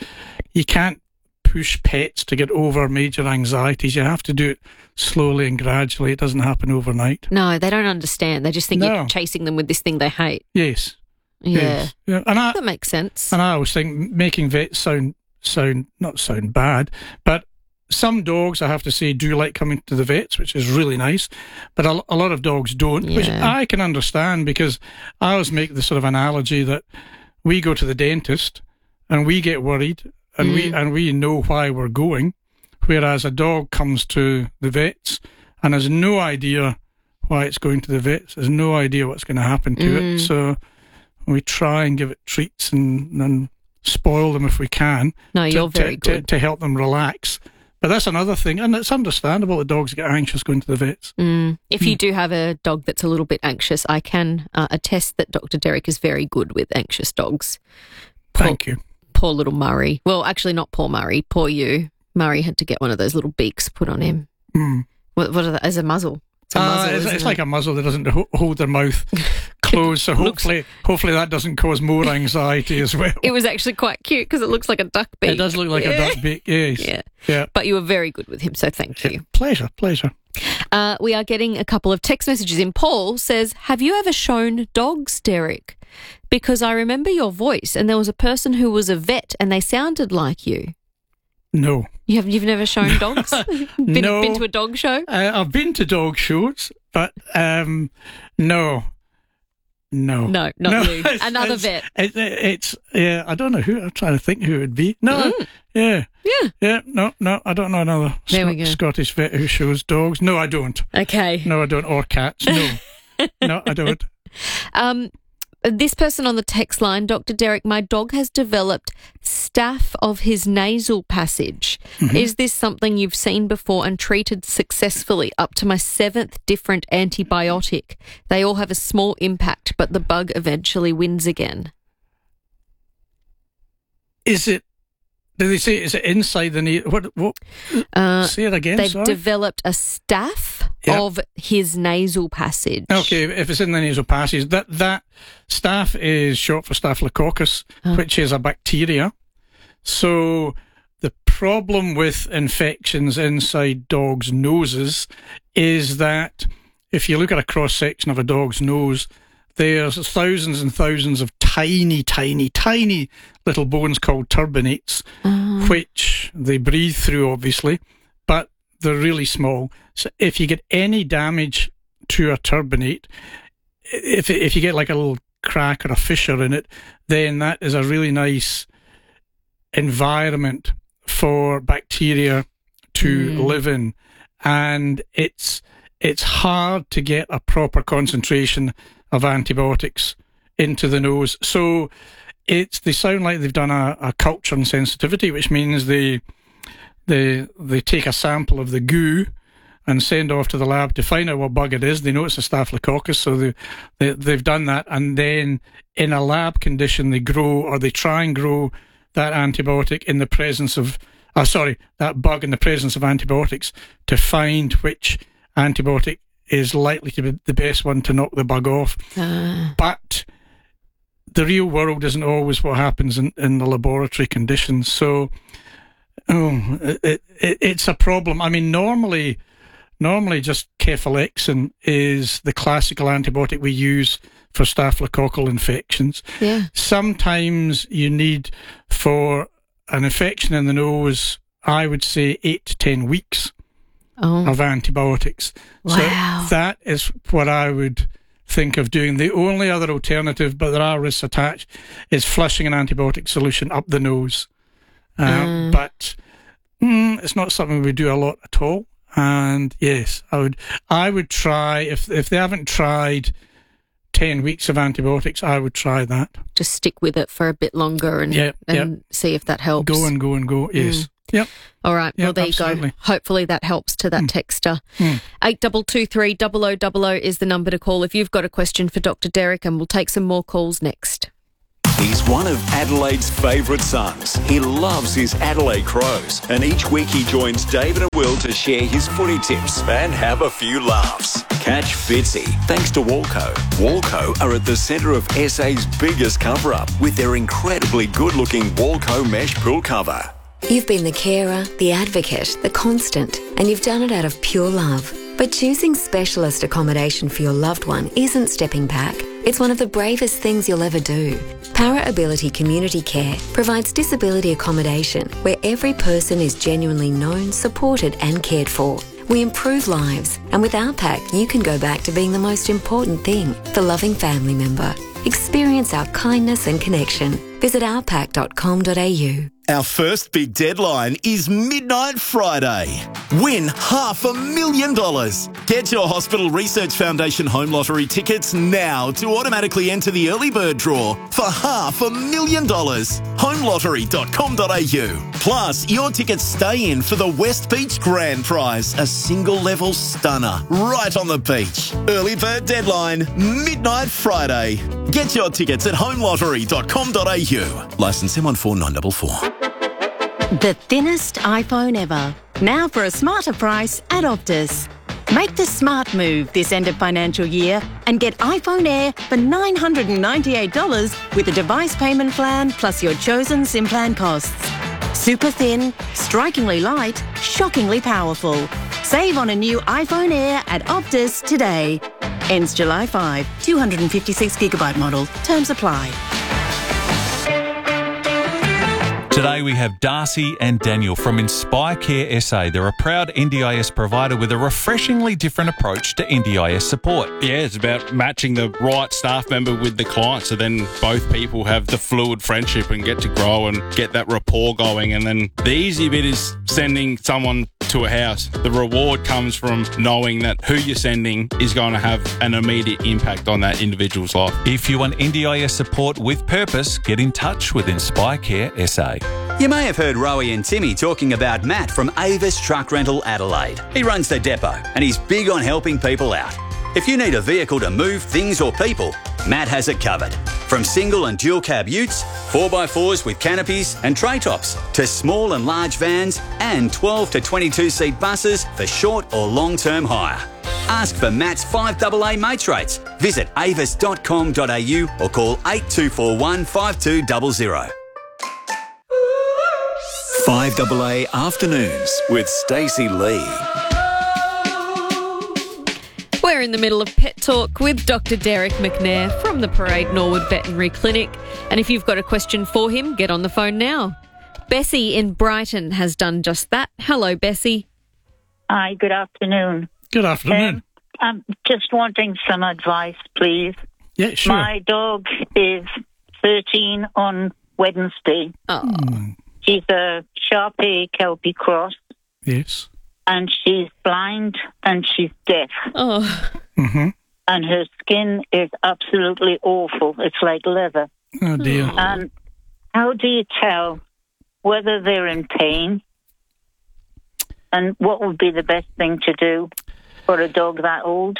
push pets to get over major anxieties. You have to do it slowly and gradually. It doesn't happen overnight. No, they don't understand. They just think you're chasing them with this thing they hate. Yes. Yeah. Yes. Yeah. And that makes sense. And I always think making vets not sound bad, but some dogs, I have to say, do like coming to the vets, which is really nice, but a lot of dogs don't, which I can understand, because I always make the sort of analogy that we go to the dentist and we get worried and we know why we're going, whereas a dog comes to the vets and has no idea why it's going to the vets, has no idea what's going to happen to it. So we try and give it treats and spoil them if we can. No, you're very good. To help them relax. But that's another thing, and it's understandable that dogs get anxious going to the vets. If you do have a dog that's a little bit anxious, I can attest that Dr. Derek is very good with anxious dogs. Thank you. Poor little Murray. Well, actually not poor Murray, poor you. Murray had to get one of those little beaks put on him. What are they? As a muzzle? It's a muzzle, it's like a muzzle that doesn't hold their mouth closed, so hopefully that doesn't cause more anxiety as well. It was actually quite cute because it looks like a duck beak. It does look like a duck beak, yes. Yeah. But you were very good with him, so thank you. Pleasure. We are getting a couple of text messages in. Paul says, have you ever shown dogs, Derek? Because I remember your voice and there was a person who was a vet and they sounded like you. No. You've never shown dogs? No. Been to a dog show? I've been to dog shows, but no. No, not you. Another vet. It's I don't know who. I'm trying to think who it would be. No, yeah. No, I don't know another Scottish vet who shows dogs. No, I don't. Okay. No, I don't. Or cats. No, no, I don't. This person on the text line, Dr. Derek, my dog has developed staph of his nasal passage. Is this something you've seen before and treated successfully up to my 7th different antibiotic? They all have a small impact, but the bug eventually wins again. Is it? Do they say is it inside the knee? What? Say it again. They've developed a staph of his nasal passage. Okay, if it's in the nasal passage, that staph is short for Staphylococcus, which is a bacteria. So the problem with infections inside dogs' noses is that if you look at a cross section of a dog's nose, there's thousands and thousands of tiny little bones called turbinates, which they breathe through, obviously, but they're really small. So if you get any damage to a turbinate, if you get like a little crack or a fissure in it, then that is a really nice environment for bacteria to live in. And it's hard to get a proper concentration of antibiotics into the nose. So they sound like they've done a culture and sensitivity, which means they take a sample of the goo and send off to the lab to find out what bug it is. They know it's a Staphylococcus, so they've done that, and then in a lab condition they try and grow that antibiotic in the presence of that bug in the presence of antibiotics to find which antibiotic is likely to be the best one to knock the bug off. But the real world isn't always what happens in the laboratory conditions. So it's a problem. I mean, normally just cefalexin is the classical antibiotic we use for staphylococcal infections. Sometimes you need, for an infection in the nose, I would say 8 to 10 weeks of antibiotics. Wow. So that is what I would think of doing. The only other alternative, but there are risks attached, is flushing an antibiotic solution up the nose. But it's not something we do a lot at all. And yes, I would try, if they haven't tried 10 weeks of antibiotics, I would try that. Just stick with it for a bit longer and see if that helps. Go and go, yes. Yep. All right, yep, well, there absolutely. you go. Hopefully that helps to that texter. 8223 0000 is the number to call if you've got a question for Dr. Derek, and we'll take some more calls next. He's one of Adelaide's favourite sons. He loves his Adelaide Crows, and each week he joins David and Will to share his footy tips and have a few laughs. Catch Fitzy thanks to Walco. Walco are at the centre of SA's biggest cover-up with their incredibly good-looking Walco mesh pool cover. You've been the carer, the advocate, the constant, and you've done it out of pure love. But choosing specialist accommodation for your loved one isn't stepping back. It's one of the bravest things you'll ever do. Para Ability Community Care provides disability accommodation where every person is genuinely known, supported and cared for. We improve lives, and with our pack, you can go back to being the most important thing, the loving family member. Experience our kindness and connection. Visit ourpack.com.au. Our first big deadline is Midnight Friday. Win $500,000. Get your Hospital Research Foundation Home Lottery tickets now to automatically enter the early bird draw for $500,000. Homelottery.com.au. Plus, your tickets stay in for the West Beach Grand Prize, a single-level stunner right on the beach. Early bird deadline, Midnight Friday. Get your tickets at homelottery.com.au. Licence M14944. The thinnest iPhone ever. Now for a smarter price at Optus. Make the smart move this end of financial year and get iPhone Air for $998 with a device payment plan plus your chosen SIM plan costs. Super thin, strikingly light, shockingly powerful. Save on a new iPhone Air at Optus today. Ends July 5. 256GB model. Terms apply. Today we have Darcy and Daniel from Inspire Care SA. They're a proud NDIS provider with a refreshingly different approach to NDIS support. Yeah, it's about matching the right staff member with the client, so then both people have the fluid friendship and get to grow and get that rapport going. And then the easy bit is sending someone to a house. The reward comes from knowing that who you're sending is going to have an immediate impact on that individual's life. If you want NDIS support with purpose, get in touch with Inspire Care SA. You may have heard Rowie and Timmy talking about Matt from Avis Truck Rental Adelaide. He runs the depot and he's big on helping people out. If you need a vehicle to move things or people, Matt has it covered. From single and dual cab utes, 4x4s with canopies and tray tops, to small and large vans and 12 to 22 seat buses for short or long-term hire. Ask for Matt's 5AA mates rates. Visit avis.com.au or call 8241 5200. 5AA Afternoons with Stacey Lee. We're in the middle of Pet Talk with Dr. Derek McNair from the Parade Norwood Veterinary Clinic. And if you've got a question for him, get on the phone now. Bessie in Brighton has done just that. Hello, Bessie. Hi, good afternoon. Good afternoon. I'm just wanting some advice, please. Yeah, sure. My dog is 13 on Wednesday. Oh. She's a Sharpei Kelpie cross. Yes. And she's blind and she's deaf. Oh. Mm-hmm. And her skin is absolutely awful. It's like leather. Oh, dear. And how do you tell whether they're in pain? And what would be the best thing to do for a dog that old?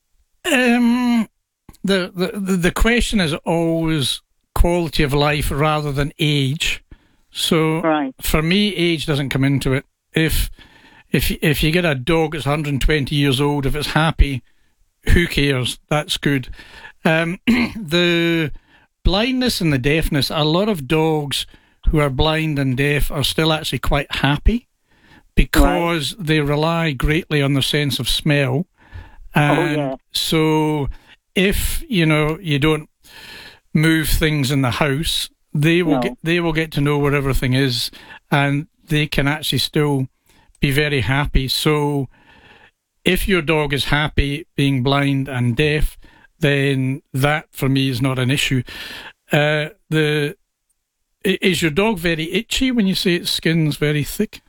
The question is always quality of life rather than age. So for me, age doesn't come into it. If you get a dog that's 120 years old, if it's happy, who cares? That's good. The blindness and the deafness, a lot of dogs who are blind and deaf are still actually quite happy because they rely greatly on their sense of smell. And so if, you don't move things in the house, they will get to know where everything is, and they can actually still be very happy. So if your dog is happy being blind and deaf, then that for me is not an issue. Is your dog very itchy when you say its skin's very thick?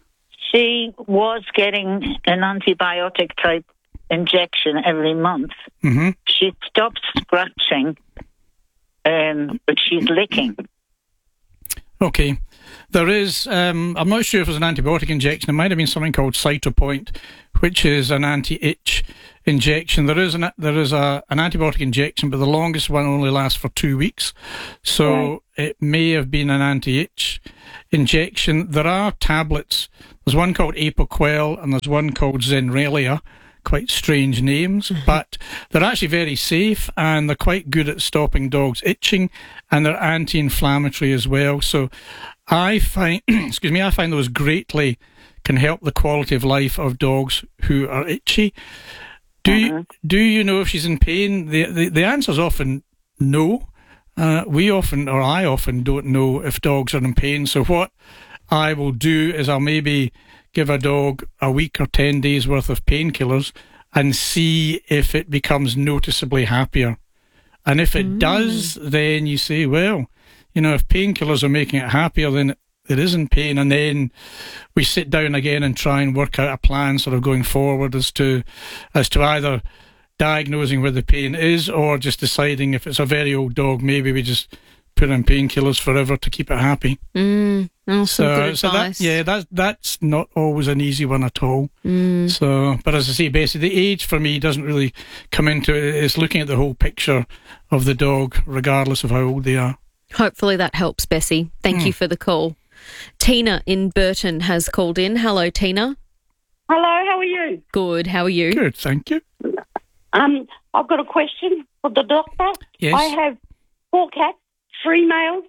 she was getting an antibiotic type injection every month. Mm-hmm. She stopped scratching, but she's licking. Okay. There is, I'm not sure if it was an antibiotic injection. It might have been something called Cytopoint, which is an anti-itch injection. There is an antibiotic injection, but the longest one only lasts for 2 weeks. So it may have been an anti-itch injection. There are tablets. There's one called Apoquel and there's one called Zenrelia. Quite strange names, but they're actually very safe and they're quite good at stopping dogs itching, and they're anti-inflammatory as well. So I find, I find those greatly can help the quality of life of dogs who are itchy. Do you know if she's in pain? The answer is often no. I often don't know if dogs are in pain. So what I will do is I'll maybe give a dog a week or 10 days worth of painkillers and see if it becomes noticeably happier. And if it does, then you say, well, if painkillers are making it happier, then it is in pain. And then we sit down again and try and work out a plan sort of going forward as to either diagnosing where the pain is or just deciding if it's a very old dog, maybe we just put in painkillers forever to keep it happy. Good advice. That's not always an easy one at all. So, but as I say, basically the age for me doesn't really come into it. It's looking at the whole picture of the dog, regardless of how old they are. Hopefully that helps, Bessie. Thank you for the call. Tina in Burton has called in. Hello, Tina. Hello, how are you? Good, how are you? Good, thank you. I've got a question for the doctor. Yes. I have 4 cats, 3 males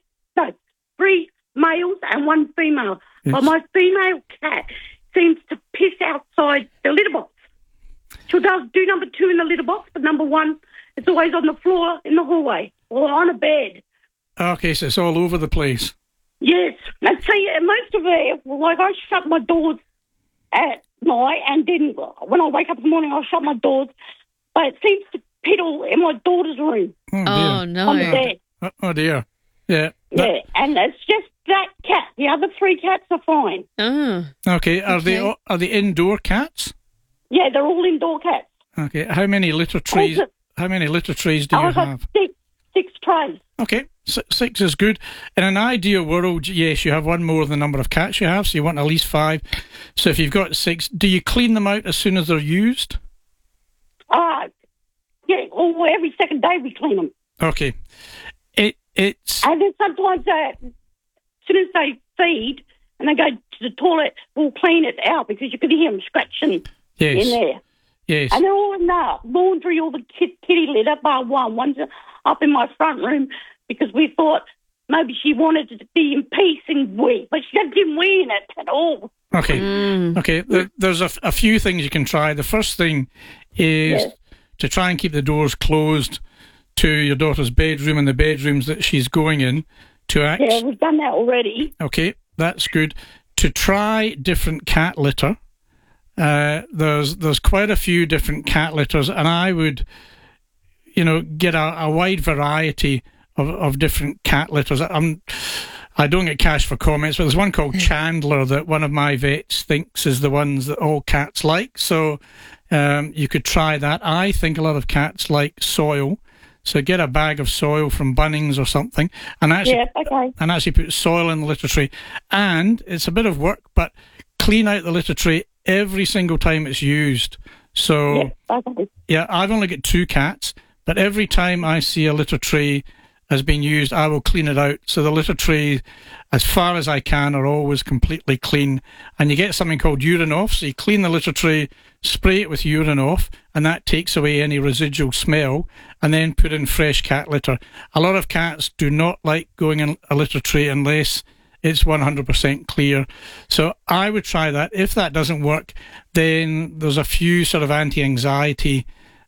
and 1 female. Yes. But my female cat seems to piss outside the litter box. She'll do number 2 in the litter box, but number 1 is always on the floor in the hallway or on a bed. Okay, so it's all over the place. Yes. And see, most of it, I shut my doors at night, and then when I wake up in the morning, I shut my doors. But it seems to piddle in my daughter's room. Oh, no. On the bed. Oh, dear. Yeah. Yeah, and it's just that cat. The other 3 cats are fine. Okay, are they indoor cats? Yeah, they're all indoor cats. Okay, how many litter trays? How many litter trays do you have? I've got 6 trays. Okay, 6 is good. In an ideal world, yes, you have one more than the number of cats you have, so you want at least 5. So if you've got 6, do you clean them out as soon as they're used? Yeah, every second day we clean them. Okay. It's... And then sometimes, as soon as they feed and they go to the toilet, we'll clean it out because you can hear them scratching in there. Yes. And they're all in the laundry, all the kitty litter, bar one. One's up in my front room because we thought maybe she wanted to be in peace and wee, but she didn't wee in it at all. Okay. Okay. There's a few things you can try. The first thing is to try and keep the doors closed to your daughter's bedroom and the bedrooms that she's going in. Yeah, we've done that already. Okay, that's good. To try different cat litter. There's quite a few different cat litters, and I would, get a wide variety of different cat litters. I don't get cash for comments, but there's one called Chandler that one of my vets thinks is the ones that all cats like. So you could try that. I think a lot of cats like soil. So get a bag of soil from Bunnings or something and actually put soil in the litter tray. And it's a bit of work, but clean out the litter tray every single time it's used. So, I've only got 2 cats, but every time I see a litter tray has been used, I will clean it out. So the litter tray, as far as I can, are always completely clean. And you get something called urine off. So you clean the litter tray, spray it with urine off, and that takes away any residual smell, and then put in fresh cat litter. A lot of cats do not like going in a litter tray unless it's 100% clear. So I would try that. If that doesn't work, then there's a few sort of anti-anxiety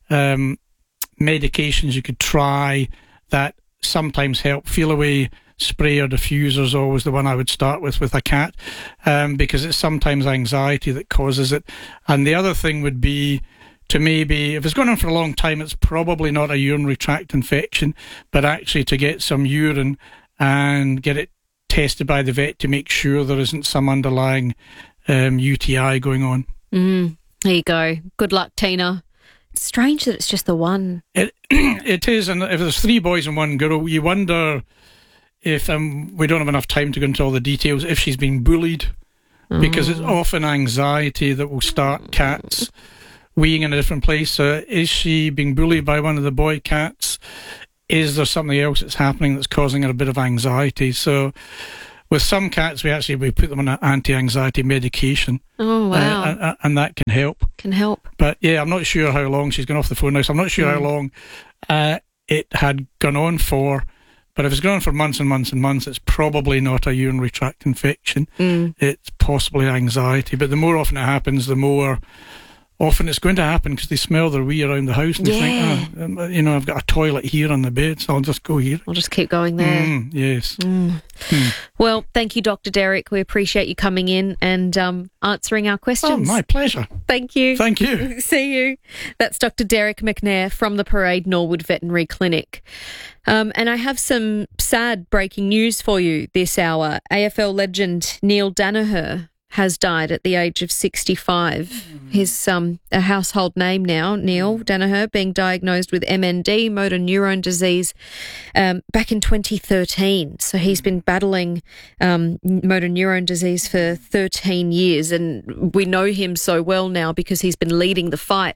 medications you could try that sometimes help. Feel Away spray or diffuser is always the one I would start with a cat, because it's sometimes anxiety that causes it. And the other thing would be to maybe, if it's going on for a long time, it's probably not a urinary tract infection, but actually to get some urine and get it tested by the vet to make sure there isn't some underlying UTI going on. There you go. Good luck, Tina. It's strange that it's just the one. It is, and if there's 3 boys and 1 girl, you wonder if we don't have enough time to go into all the details, if she's been bullied, because it's often anxiety that will start cats weeing in a different place. So is she being bullied by one of the boy cats? Is there something else that's happening that's causing her a bit of anxiety? So with some cats, we put them on an anti-anxiety medication. Oh, wow. And that can help. But yeah, I'm not sure how long she's gone off the phone now, so I'm not sure how long it had gone on for. But if it's gone on for months and months and months, it's probably not a urinary tract infection. It's possibly anxiety. But the more often it happens, the more often it's going to happen, because they smell their wee around the house and they think, I've got a toilet here on the bed, so I'll just go here. I'll just keep going there. Yes. Well, thank you, Dr. Derek. We appreciate you coming in and answering our questions. Oh, my pleasure. Thank you. Thank you. See you. That's Dr. Derek McNair from the Parade Norwood Veterinary Clinic. And I have some sad breaking news for you this hour. AFL legend Neil Danaher has died at the age of 65. He's a household name now, Neil Danaher, being diagnosed with MND, motor neuron disease, back in 2013. So he's been battling motor neuron disease for 13 years, and we know him so well now because he's been leading the fight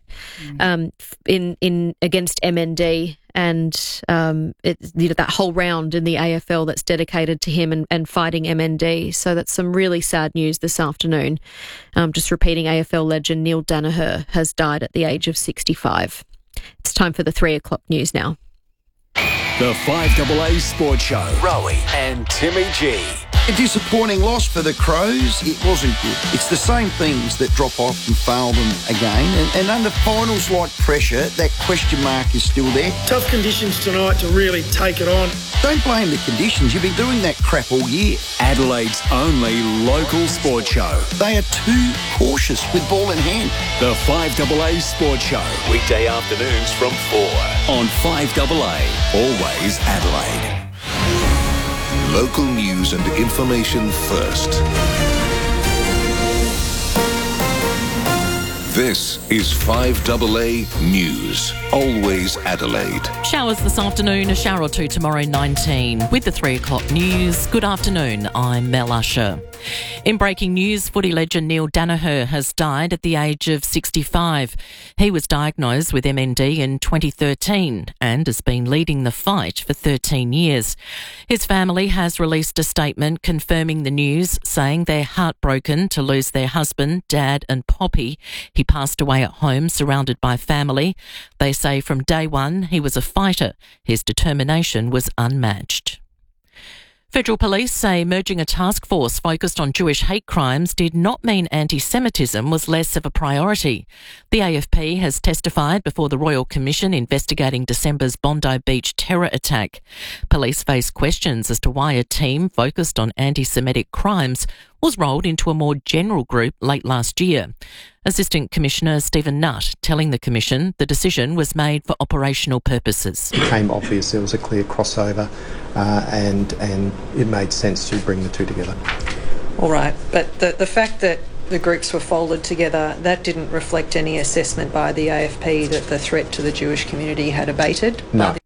in against MND. And that whole round in the AFL that's dedicated to him and fighting MND. So that's some really sad news this afternoon. Just repeating, AFL legend Neil Danaher has died at the age of 65. It's time for the 3 o'clock news now. The 5AA Sports Show. Rowie and Timmy G. A disappointing loss for the Crows. It wasn't good. It's the same things that drop off and fail them again. And under finals like pressure, that question mark is still there. Tough conditions tonight to really take it on. Don't blame the conditions. You've been doing that crap all year. Adelaide's only local sports show. They are too cautious with ball in hand. The 5AA Sports Show. Weekday afternoons from 4 on 5AA. Always Adelaide. Local news and information first. This is 5AA News. Always Adelaide. Showers this afternoon, a shower or two tomorrow, 19. With the 3 o'clock news, good afternoon, I'm Mel Usher. In breaking news, footy legend Neil Danaher has died at the age of 65. He was diagnosed with MND in 2013 and has been leading the fight for 13 years. His family has released a statement confirming the news, saying they're heartbroken to lose their husband, dad and Poppy. He passed away at home surrounded by family. They say from day one he was a fighter. His determination was unmatched. Federal Police say merging a task force focused on Jewish hate crimes did not mean anti-Semitism was less of a priority. The AFP has testified before the Royal Commission investigating December's Bondi Beach terror attack. Police face questions as to why a team focused on anti-Semitic crimes was rolled into a more general group late last year. Assistant Commissioner Stephen Nutt telling the Commission the decision was made for operational purposes. It became obvious there was a clear crossover and it made sense to bring the two together. All right, but the fact that the groups were folded together, that didn't reflect any assessment by the AFP that the threat to the Jewish community had abated? No.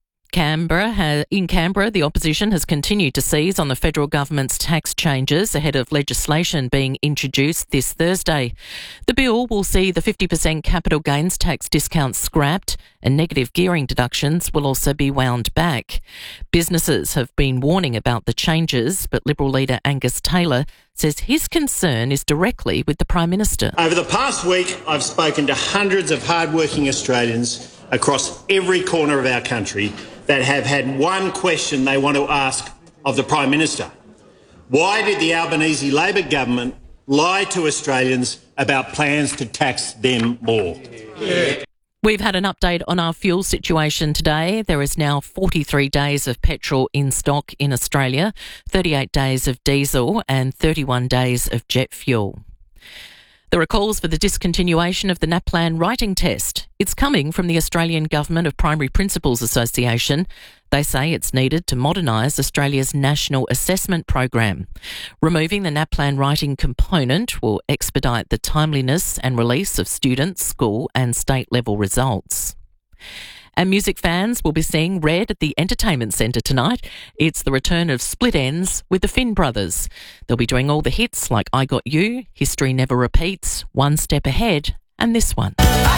In Canberra, the opposition has continued to seize on the federal government's tax changes ahead of legislation being introduced this Thursday. The bill will see the 50% capital gains tax discount scrapped and negative gearing deductions will also be wound back. Businesses have been warning about the changes, but Liberal leader Angus Taylor says his concern is directly with the Prime Minister. Over the past week, I've spoken to hundreds of hard-working Australians across every corner of our country that have had one question they want to ask of the Prime Minister. Why did the Albanese Labor government lie to Australians about plans to tax them more? Yeah. We've had an update on our fuel situation today. There is now 43 days of petrol in stock in Australia, 38 days of diesel and 31 days of jet fuel. There are calls for the discontinuation of the NAPLAN writing test. It's coming from the Australian Government of Primary Principals Association. They say it's needed to modernise Australia's national assessment program. Removing the NAPLAN writing component will expedite the timeliness and release of students, school and state-level results. And music fans will be seeing Red at the Entertainment Centre tonight. It's the return of Split Enz with the Finn Brothers. They'll be doing all the hits like I Got You, History Never Repeats, One Step Ahead and this one.